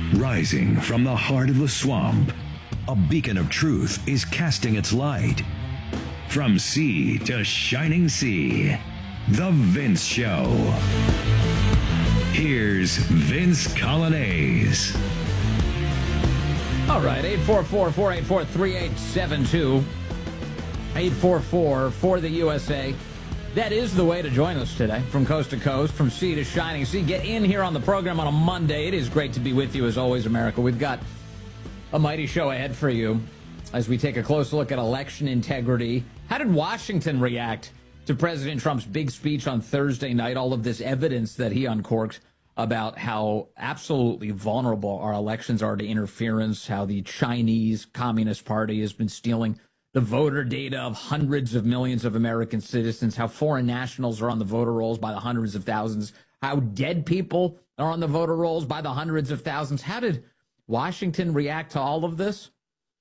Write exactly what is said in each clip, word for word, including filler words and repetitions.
Rising from the heart of the swamp, a beacon of truth is casting its light. From sea to shining sea, The Vince Show. Here's Vince Coglianese. All right, eight four four, four eight four, three eight seven two. eight four four for the U S A. That is the way to join us today, from coast to coast, from sea to shining sea. Get in here on the program on a Monday. It is great to be with you, as always, America. We've got a mighty show ahead for you as we take a close look at election integrity. How did Washington react to President Trump's big speech on Thursday night? All of this evidence that he uncorked about how absolutely vulnerable our elections are to interference, how the Chinese Communist Party has been stealing the voter data of hundreds of millions of American citizens, how foreign nationals are on the voter rolls by the hundreds of thousands, how dead people are on the voter rolls by the hundreds of thousands. How did Washington react to all of this?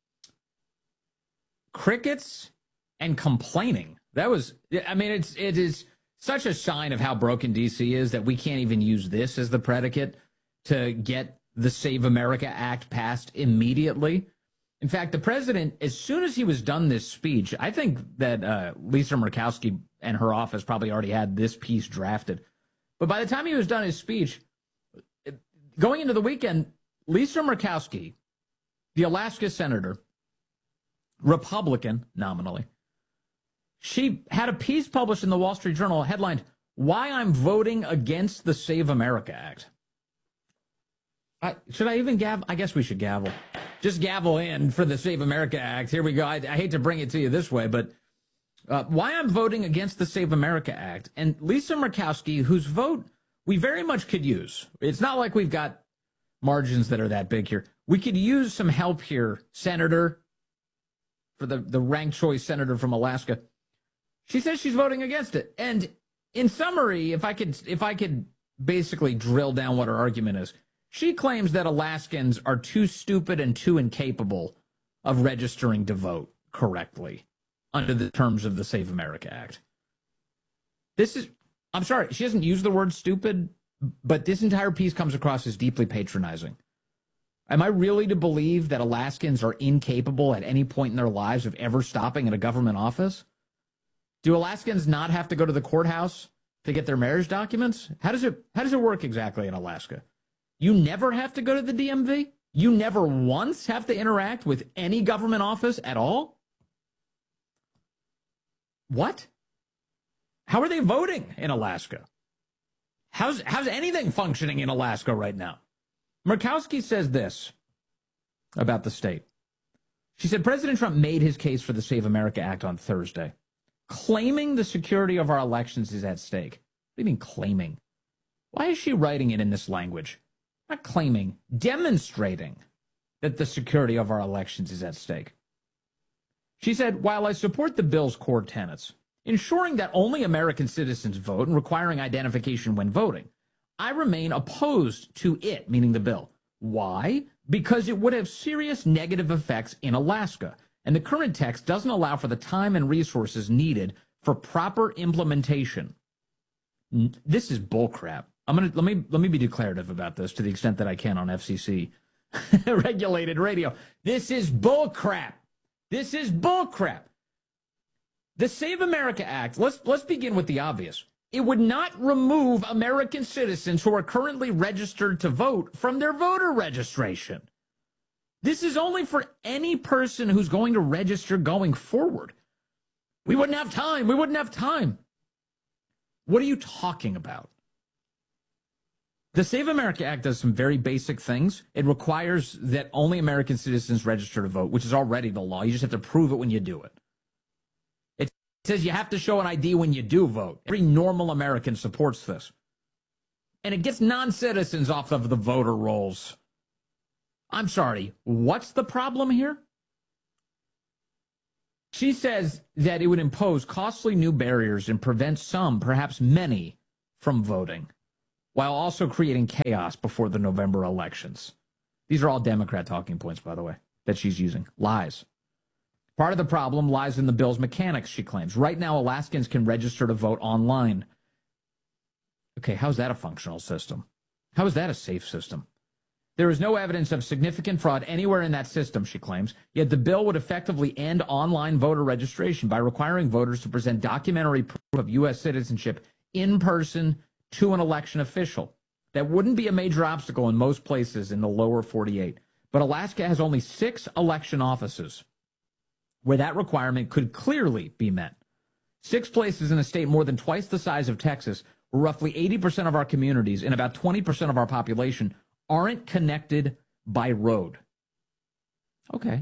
Crickets and complaining. That was, I mean, it's, it is such a sign of how broken D C is that we can't even use this as the predicate to get the Save America Act passed immediately. In fact, the president, as soon as he was done this speech, I think that uh, Lisa Murkowski and her office probably already had this piece drafted. But by the time he was done his speech, going into the weekend, Lisa Murkowski, the Alaska senator, Republican nominally, she had a piece published in the Wall Street Journal headlined, "Why I'm Voting Against the Save America Act." I, should I even gavel? I guess we should gavel. Just gavel in for the Save America Act. Here we go. I, I hate to bring it to you this way, but uh, why I'm voting against the Save America Act. And Lisa Murkowski, whose vote we very much could use. It's not like we've got margins that are that big here. We could use some help here, Senator, for the, the ranked choice senator from Alaska. She says she's voting against it. And in summary, if I could, if I could basically drill down what her argument is, she claims that Alaskans are too stupid and too incapable of registering to vote correctly under the terms of the Save America Act. This is, I'm sorry, she doesn't use the word stupid, but this entire piece comes across as deeply patronizing. Am I really to believe that Alaskans are incapable at any point in their lives of ever stopping at a government office? Do Alaskans not have to go to the courthouse to get their marriage documents? How does it, how does it work exactly in Alaska? You never have to go to the D M V? You never once have to interact with any government office at all? What? How are they voting in Alaska? How's, how's anything functioning in Alaska right now? Murkowski says this about the state. She said, President Trump made his case for the Save America Act on Thursday, claiming the security of our elections is at stake. What do you mean claiming? Why is she writing it in this language? Not claiming, demonstrating that the security of our elections is at stake. She said, while I support the bill's core tenets, ensuring that only American citizens vote and requiring identification when voting, I remain opposed to it, meaning the bill. Why? Because it would have serious negative effects in Alaska, and the current text doesn't allow for the time and resources needed for proper implementation. This is bullcrap. I'm gonna let me let me be declarative about this to the extent that I can on F C C regulated radio. This is bullcrap. This is bullcrap. The Save America Act. Let's let's begin with the obvious. It would not remove American citizens who are currently registered to vote from their voter registration. This is only for any person who's going to register going forward. We wouldn't have time. We wouldn't have time. What are you talking about? The Save America Act does some very basic things. It requires that only American citizens register to vote, which is already the law. You just have to prove it when you do it. It says you have to show an I D when you do vote. Every normal American supports this. And it gets non-citizens off of the voter rolls. I'm sorry, what's the problem here? She says that it would impose costly new barriers and prevent some, perhaps many, from voting, while also creating chaos before the November elections. These are all Democrat talking points, by the way, that she's using. Lies. Part of the problem lies in the bill's mechanics, she claims. Right now, Alaskans can register to vote online. Okay, how's that a functional system? How is that a safe system? There is no evidence of significant fraud anywhere in that system, she claims, yet the bill would effectively end online voter registration by requiring voters to present documentary proof of U S citizenship in person to an election official. That wouldn't be a major obstacle in most places in the lower forty-eight. But Alaska has only six election offices where that requirement could clearly be met. Six places in a state more than twice the size of Texas, where roughly eighty percent of our communities and about twenty percent of our population aren't connected by road. Okay.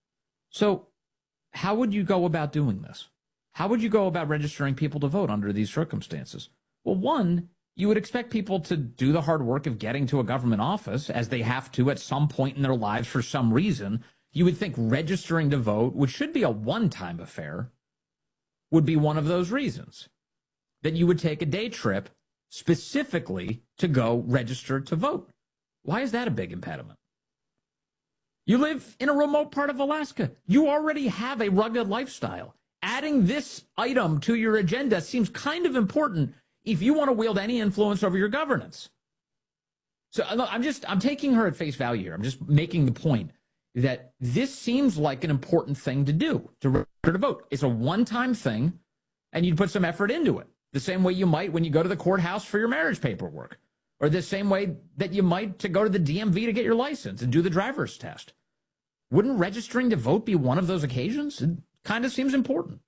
So how would you go about doing this? How would you go about registering people to vote under these circumstances? Well, one, you would expect people to do the hard work of getting to a government office, as they have to at some point in their lives for some reason. You would think registering to vote, which should be a one-time affair, would be one of those reasons. That you would take a day trip specifically to go register to vote. Why is that a big impediment? You live in a remote part of Alaska. You already have a rugged lifestyle. Adding this item to your agenda seems kind of important if you want to wield any influence over your governance. So I'm just, I'm taking her at face value here. I'm just making the point that this seems like an important thing to do, to register to vote. It's a one-time thing, and you'd put some effort into it. The same way you might when you go to the courthouse for your marriage paperwork. Or the same way that you might to go to the D M V to get your license and do the driver's test. Wouldn't registering to vote be one of those occasions? It kind of seems important.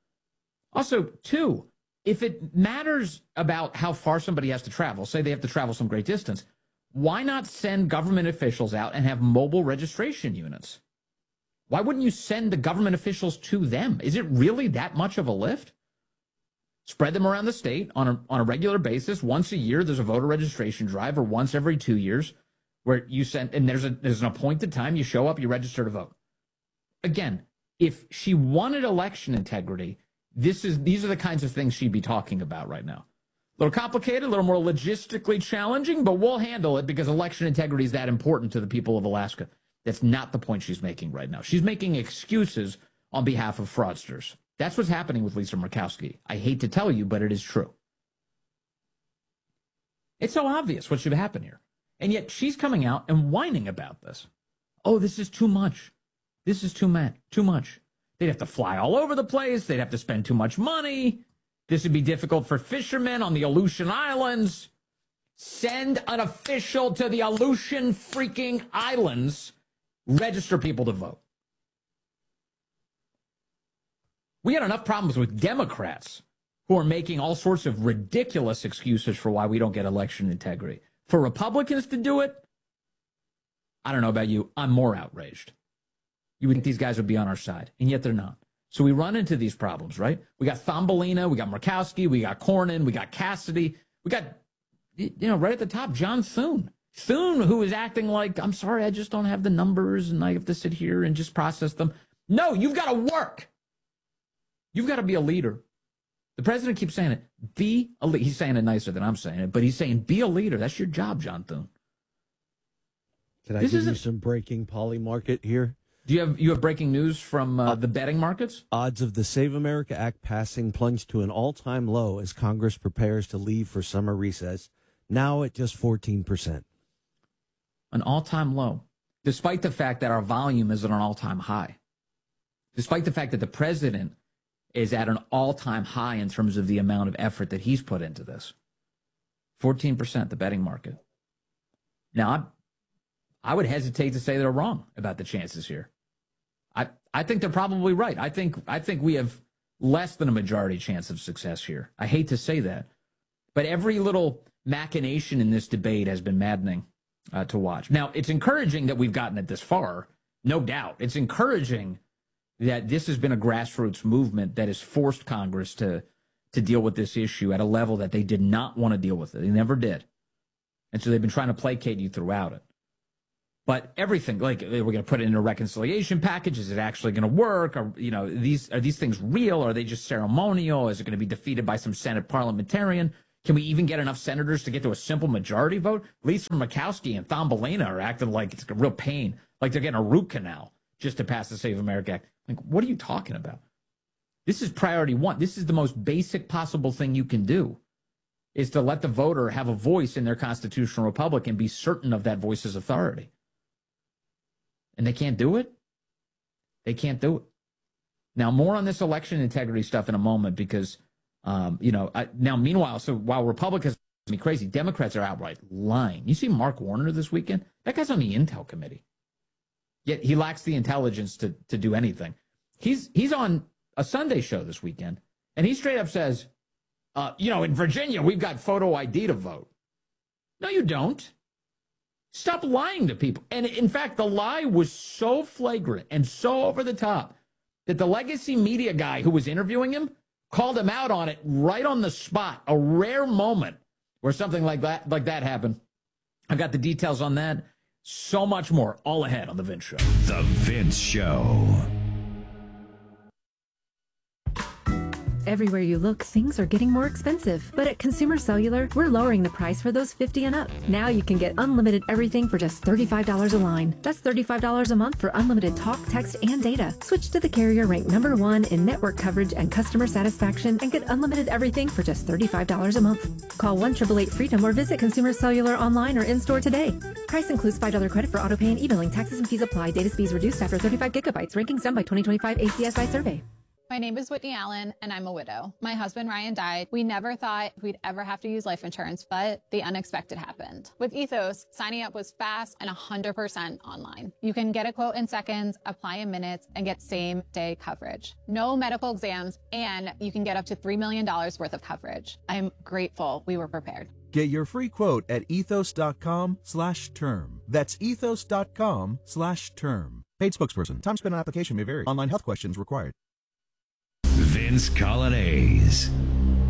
Also, two, if it matters about how far somebody has to travel, say they have to travel some great distance, why not send government officials out and have mobile registration units? Why wouldn't you send the government officials to them? Is it really that much of a lift? Spread them around the state on a, on a regular basis. Once a year, there's a voter registration drive, or once every two years, where you send, and there's a there's an appointed time, you show up, you register to vote. Again, if she wanted election integrity, this is these are the kinds of things she'd be talking about right now. A little complicated, a little more logistically challenging, but we'll handle it because election integrity is that important to the people of Alaska. That's not the point she's making right now. She's making excuses on behalf of fraudsters. That's what's happening with Lisa Murkowski. I hate to tell you, but it is true. It's so obvious what should happen here. And yet she's coming out and whining about this. Oh, this is too much. This is too much. Too much. They'd have to fly all over the place. They'd have to spend too much money. This would be difficult for fishermen on the Aleutian Islands. Send an official to the Aleutian freaking Islands. Register people to vote. We had enough problems with Democrats who are making all sorts of ridiculous excuses for why we don't get election integrity. For Republicans to do it, I don't know about you, I'm more outraged. You would think these guys would be on our side, and yet they're not. So we run into these problems, right? We got Thumbelina, we got Murkowski, we got Cornyn, we got Cassidy, we got, you know, right at the top, John Thune. Thune, who is acting like, I'm sorry, I just don't have the numbers, and I have to sit here and just process them. No, you've got to work. You've got to be a leader. The president keeps saying it. Be a leader. He's saying it nicer than I'm saying it, but he's saying be a leader. That's your job, John Thune. Can I this give you some breaking poly market here? Do you have you have breaking news from uh, uh, the betting markets? Odds of the Save America Act passing plunged to an all-time low as Congress prepares to leave for summer recess, now at just fourteen percent. An all-time low, despite the fact that our volume is at an all-time high. Despite the fact that the president is at an all-time high in terms of the amount of effort that he's put into this. fourteen percent, the betting market. Now, I, I would hesitate to say they're wrong about the chances here. I, I think they're probably right. I think I think we have less than a majority chance of success here. I hate to say that. But every little machination in this debate has been maddening uh, to watch. Now, it's encouraging that we've gotten it this far, no doubt. It's encouraging that this has been a grassroots movement that has forced Congress to, to deal with this issue at a level that they did not want to deal with it. They never did. And so they've been trying to placate you throughout it. But everything, like, we're going to put it in a reconciliation package. Is it actually going to work? Are, you know, these are these things real? Are they just ceremonial? Is it going to be defeated by some Senate parliamentarian? Can we even get enough senators to get to a simple majority vote? Lisa Murkowski and Thumbelina are acting like it's a real pain, like they're getting a root canal just to pass the Save America Act. Like, what are you talking about? This is priority one. This is the most basic possible thing you can do. is to let the voter have a voice in their constitutional republic and be certain of that voice's authority. And they can't do it. They can't do it. Now, more on this election integrity stuff in a moment because, um, you know, I, now, meanwhile, so while Republicans me crazy, Democrats are outright lying. You see Mark Warner this weekend? That guy's on the Intel committee. Yet he lacks the intelligence to, to do anything. He's he's on a Sunday show this weekend, and he straight up says, uh, you know, in Virginia, we've got photo I D to vote. No, you don't. Stop lying to people. And in fact, the lie was so flagrant and so over the top that the legacy media guy who was interviewing him called him out on it right on the spot. A rare moment where something like that like that happened. I've got the details on that. So much more all ahead on The Vince Show. The Vince Show. Everywhere you look, things are getting more expensive. But at Consumer Cellular, we're lowering the price for those fifty and up. Now you can get unlimited everything for just thirty-five dollars a line. That's thirty-five dollars a month for unlimited talk, text, and data. Switch to the carrier ranked number one in network coverage and customer satisfaction and get unlimited everything for just thirty-five dollars a month. Call one eight eight eight FREEDOM or visit Consumer Cellular online or in-store today. Price includes five dollars credit for auto pay and e-billing. Taxes and fees apply. Data speeds reduced after thirty-five gigabytes. Rankings done by twenty twenty-five A C S I survey. My name is Whitney Allen, and I'm a widow. My husband, Ryan, died. We never thought we'd ever have to use life insurance, but the unexpected happened. With Ethos, signing up was fast and one hundred percent online. You can get a quote in seconds, apply in minutes, and get same-day coverage. No medical exams, and you can get up to three million dollars worth of coverage. I'm grateful we were prepared. Get your free quote at ethos.com slash term. That's ethos.com slash term. Paid spokesperson. Time spent on application may vary. Online health questions required. Vince Colonnese.